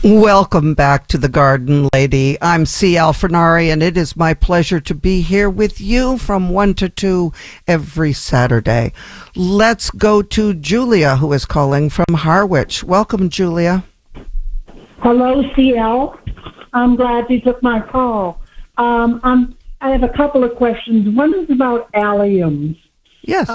Welcome back to the Garden Lady. I'm C.L. Fernari, and it is my pleasure to be here with you from 1 to 2 every Saturday. Let's go to Julia, who is calling from Harwich. Welcome, Julia. Hello, CL. I'm glad you took my call. I have a couple of questions. One is about alliums. Yes.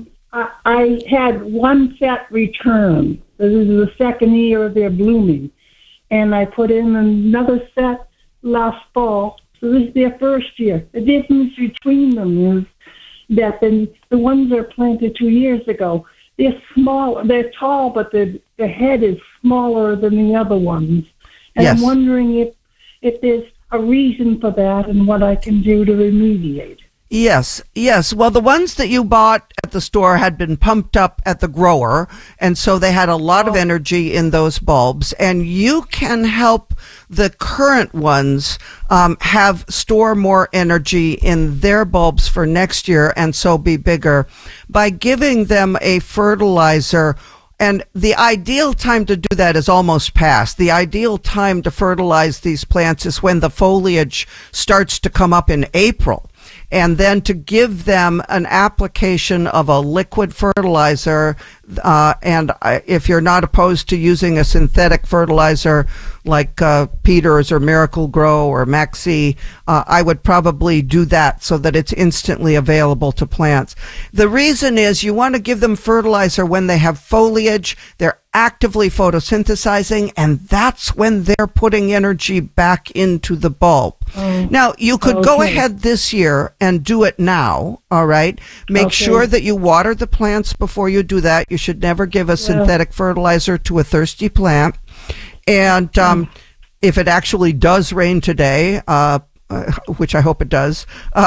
I had one set return. This is the second year they're blooming. And I put in another set last fall. So this is their first year. The difference between them is that the ones that are planted 2 years ago, they're small, they're tall, but the head is smaller than the other ones. And Yes. I'm wondering if there's a reason for that and what I can do to remediate. Yes. Well, the ones that you bought at the store had been pumped up at the grower, and so they had a lot of energy in those bulbs. And you can help the current ones store more energy in their bulbs for next year, and so be bigger, by giving them a fertilizer. And the ideal time to do that is almost past. The ideal time to fertilize these plants is when the foliage starts to come up in April. And then to give them an application of a liquid fertilizer, and if you're not opposed to using a synthetic fertilizer like Peters or Miracle Grow or Maxi, I would probably do that so that it's instantly available to plants. The reason is you want to give them fertilizer when they have foliage, they're actively photosynthesizing, and that's when they're putting energy back into the bulb. Now, you could go ahead this year and do it now, all right? Make sure that you water the plants before you do that. You should never give a synthetic fertilizer to a thirsty plant. And if it actually does rain today, which I hope it does,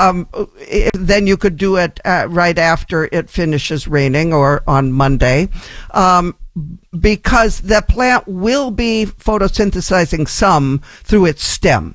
then you could do it right after it finishes raining or on Monday. Because the plant will be photosynthesizing some through its stem.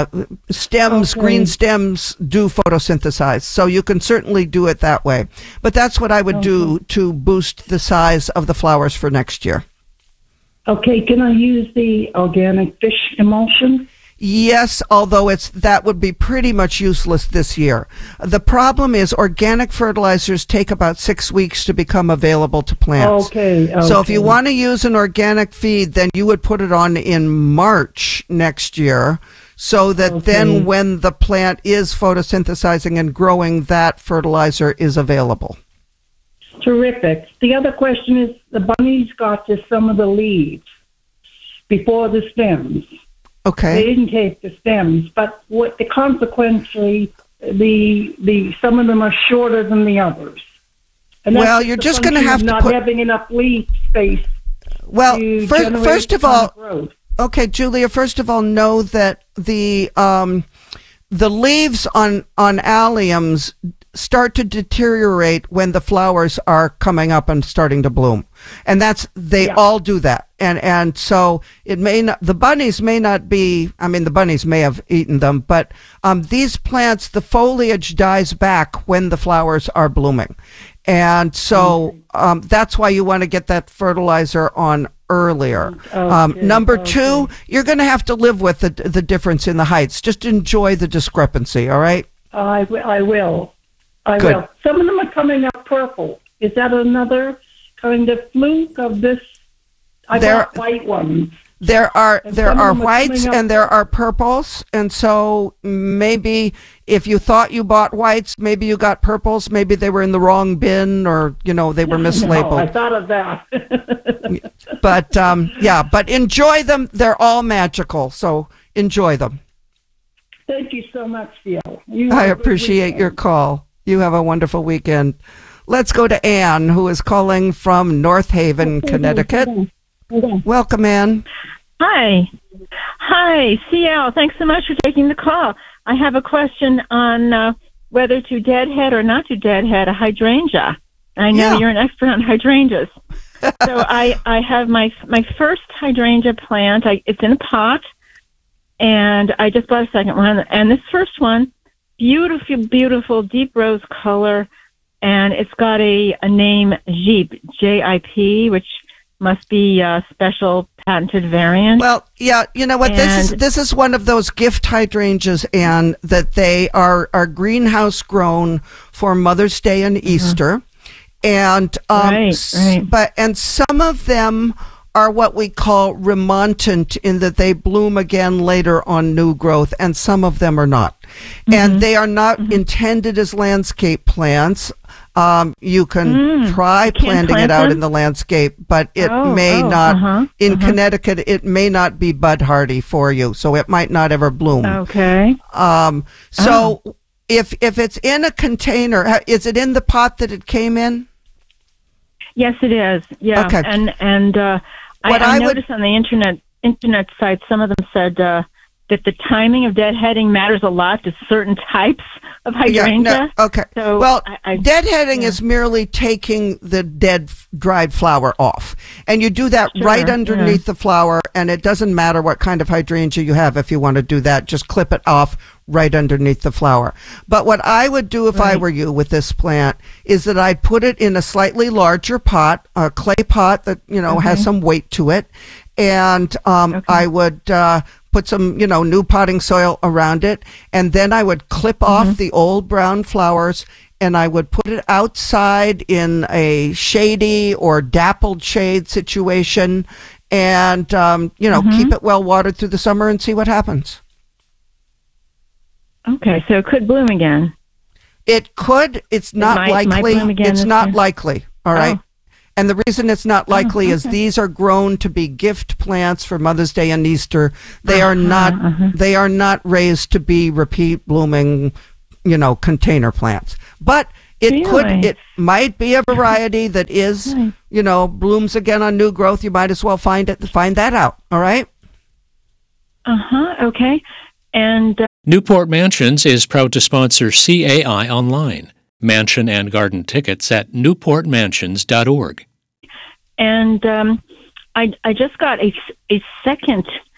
Green stems do photosynthesize, so you can certainly do it that way. But that's what I would do to boost the size of the flowers for next year. Okay, can I use the organic fish emulsion? Yes, although that would be pretty much useless this year. The problem is organic fertilizers take about 6 weeks to become available to plants. Okay. So if you want to use an organic feed, then you would put it on in March next year, so that then when the plant is photosynthesizing and growing, that fertilizer is available. Terrific. The other question is the bunnies got to some of the leaves before the stems. Okay. They didn't take the stems, but consequently, the some of them are shorter than the others. And well, you're just going to have to not having enough leaf space. Well, first of all, growth. Okay, Julia. First of all, know that the leaves on alliums start to deteriorate when the flowers are coming up and starting to bloom, and they all do that. And so the bunnies may not be, the bunnies may have eaten them, but these plants, the foliage dies back when the flowers are blooming. And so that's why you want to get that fertilizer on earlier. Number two, you're going to have to live with the difference in the heights. Just enjoy the discrepancy, all right? I will. Good. Will. Some of them are coming up purple. Is that another kind of fluke of this? I got white ones. There are whites and there are purples, and so maybe if you thought you bought whites, maybe you got purples. Maybe they were in the wrong bin, or they were mislabeled. No, I thought of that. But enjoy them. They're all magical, so enjoy them. Thank you so much, Theo. I appreciate your call. You have a wonderful weekend. Let's go to Anne, who is calling from North Haven, Connecticut. Welcome, Ann. Hi, CL. Thanks so much for taking the call. I have a question on whether to deadhead or not to deadhead a hydrangea. I know you're an expert on hydrangeas. So I have my first hydrangea plant. It's in a pot, and I just bought a second one. And this first one, beautiful deep rose color, and it's got a name Jeep, J-I-P, which must be a special patented variant. Well, yeah, you know what? This is one of those gift hydrangeas, and that they are greenhouse grown for Mother's Day and Easter, and Right. but some of them are what we call remontant, in that they bloom again later on new growth, and some of them are not. And they are not intended as landscape plants. You can try planting it plant out them? in the landscape, but it may not, in Connecticut, it may not be bud hardy for you, so it might not ever bloom. Okay. So if it's in a container, is it in the pot that it came in? Yes, it is. Yeah. Okay. And I noticed on the internet site, some of them said that the timing of deadheading matters a lot to certain types of hydrangea. Okay. So well, deadheading is merely taking the dried flower off. And you do that right underneath the flower, and it doesn't matter what kind of hydrangea you have if you want to do that. Just clip it off right underneath the flower. But what I would do if I were you with this plant is that I'd put it in a slightly larger pot, a clay pot that, has some weight to it. And I would put some, new potting soil around it. And then I would clip off the old brown flowers, and I would put it outside in a shady or dappled shade situation, and, keep it well watered through the summer and see what happens. Okay, so it could bloom again. It could. It's not likely. It's not likely. All right. Oh. And the reason it's not likely is these are grown to be gift plants for Mother's Day and Easter. They are not. They are not raised to be repeat blooming, container plants. But it could. It might be a variety that is, blooms again on new growth. You might as well find that out. All right. Okay. And Newport Mansions is proud to sponsor CAI Online. Mansion and garden tickets at newportmansions.org. And I just got a second